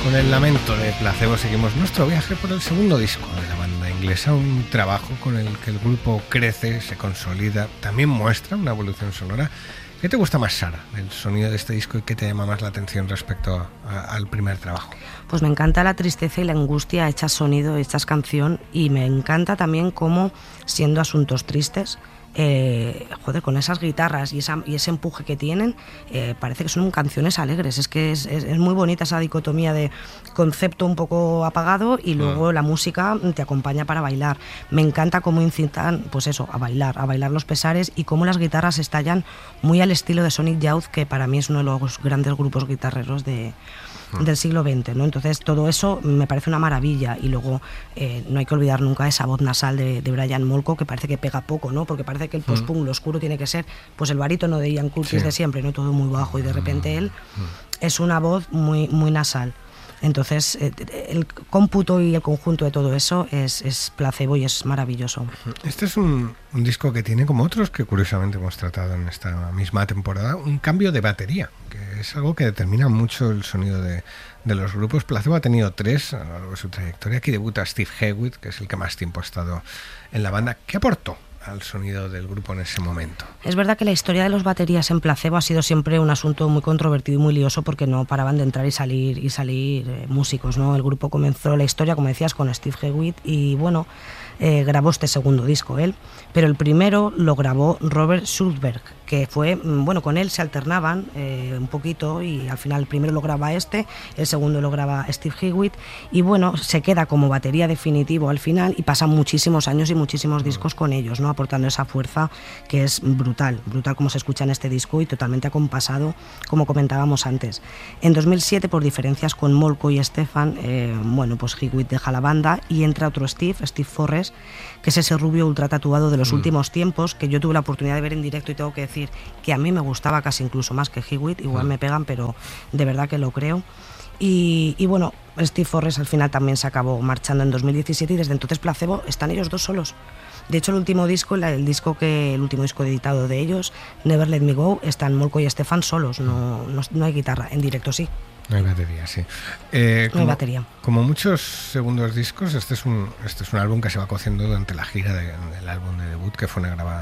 Con el lamento de Placebo seguimos nuestro viaje por el segundo disco de la banda inglesa, un trabajo con el que el grupo crece, se consolida, también muestra una evolución sonora. ¿Qué te gusta más, Sara, del sonido de este disco y qué te llama más la atención respecto al primer trabajo? Pues me encanta la tristeza y la angustia hechas sonido, hechas canción, y me encanta también cómo, siendo asuntos tristes, con esas guitarras y ese empuje que tienen, parece que son canciones alegres. Es que es muy bonita esa dicotomía de concepto un poco apagado y luego la música te acompaña para bailar. Me encanta cómo incitan, pues eso, a bailar los pesares, y cómo las guitarras estallan muy al estilo de Sonic Youth, que para mí es uno de los grandes grupos guitarreros del siglo XX, ¿no? Entonces todo eso me parece una maravilla, y luego no hay que olvidar nunca esa voz nasal de Brian Molko, que parece que pega poco, ¿no? Porque parece que el post-punk, lo oscuro, tiene que ser pues el barítono de Ian Curtis de siempre, ¿no? Todo muy bajo, y de repente él es una voz muy, muy nasal. Entonces el cómputo y el conjunto de todo eso es Placebo y es maravilloso. Este es un disco que tiene, como otros que curiosamente hemos tratado en esta misma temporada, un cambio de batería, que es algo que determina mucho el sonido de los grupos. Placebo ha tenido 3 a lo largo de su trayectoria. Aquí debuta Steve Hewitt, que es el que más tiempo ha estado en la banda. ¿Qué aportó al sonido del grupo en ese momento? Es verdad que la historia de los baterías en Placebo ha sido siempre un asunto muy controvertido y muy lioso, porque no paraban de entrar y salir músicos, ¿no? El grupo comenzó la historia, como decías, con Steve Hewitt, y bueno, grabó este segundo disco él, pero el primero lo grabó Robert Schulberg, que fue, bueno, con él se alternaban un poquito, y al final el primero lo graba el segundo lo graba Steve Hewitt, y bueno, se queda como batería definitivo al final, y pasan muchísimos años y muchísimos discos con ellos, ¿no? Aportando esa fuerza que es brutal como se escucha en este disco, y totalmente acompasado, como comentábamos antes. En 2007, por diferencias con Molko y Stefan, pues Hewitt deja la banda y entra otro Steve Forrest, que es ese rubio ultra tatuado de los últimos tiempos, que yo tuve la oportunidad de ver en directo, y tengo que decir que a mí me gustaba casi incluso más que Hewitt. Igual me pegan, pero de verdad que lo creo. Y bueno, Steve Forrest al final también se acabó marchando en 2017, y desde entonces Placebo están ellos dos solos. De hecho, el último disco editado de ellos, Never Let Me Go, están Molko y Stefan solos, no hay guitarra, en directo sí. No hay batería, sí. No hay batería. Como muchos segundos discos, este es un álbum que se va cociendo durante la gira del álbum de debut, que fue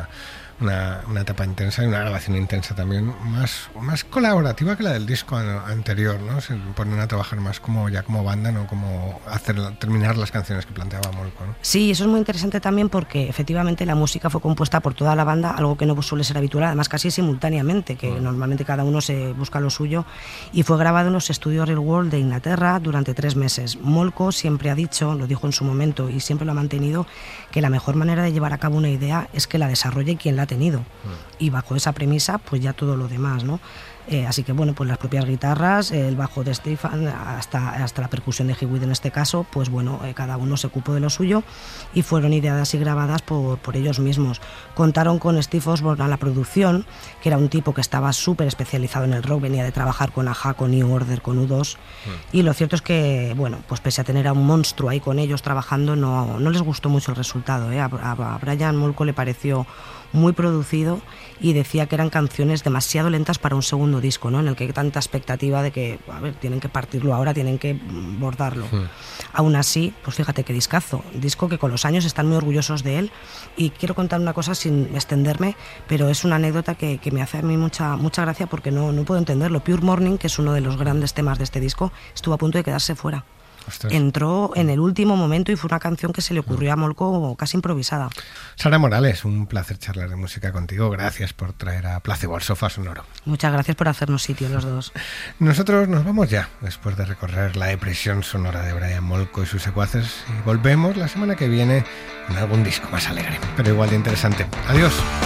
una etapa intensa y una grabación intensa también, más colaborativa que la del disco anterior, ¿no? Se ponen a trabajar más como banda, no como terminar las canciones que planteaba Molko, ¿no? Sí, eso es muy interesante también, porque efectivamente la música fue compuesta por toda la banda, algo que no suele ser habitual, además casi simultáneamente, que normalmente cada uno se busca lo suyo, y fue grabado en los estudios Real World de Inglaterra durante 3 meses. Molko siempre ha dicho, lo dijo en su momento y siempre lo ha mantenido, que la mejor manera de llevar a cabo una idea es que la desarrolle quien la ha tenido, y bajo esa premisa pues ya todo lo demás, ¿no? Así que bueno, pues las propias guitarras, el bajo de Stefan, hasta la percusión de Hewitt en este caso, pues bueno, cada uno se ocupó de lo suyo y fueron ideadas y grabadas por ellos mismos. Contaron con Steve Osborne a la producción, que era un tipo que estaba súper especializado en el rock, venía de trabajar con A.H.A., con New Order, con U2, y lo cierto es que, bueno, pues pese a tener a un monstruo ahí con ellos trabajando, no les gustó mucho el resultado, ¿eh? A Brian Molko le pareció muy producido, y decía que eran canciones demasiado lentas para un segundo disco, ¿no? En el que hay tanta expectativa de que, a ver, tienen que partirlo ahora, tienen que bordarlo. Aún así, pues fíjate qué disco que con los años están muy orgullosos de él. Y quiero contar una cosa sin extenderme, pero es una anécdota que me hace a mí mucha gracia, porque no puedo entenderlo. Pure Morning, que es uno de los grandes temas de este disco, estuvo a punto de quedarse fuera. Ostras. Entró en el último momento y fue una canción que se le ocurrió a Molko casi improvisada. Sara Morales, un placer charlar de música contigo. Gracias por traer a Placebo al sofá sonoro. Muchas gracias por hacernos sitio los dos. Nosotros nos vamos ya, después de recorrer la depresión sonora de Brian Molko y sus secuaces, y volvemos la semana que viene con algún disco más alegre, pero igual de interesante. Adiós.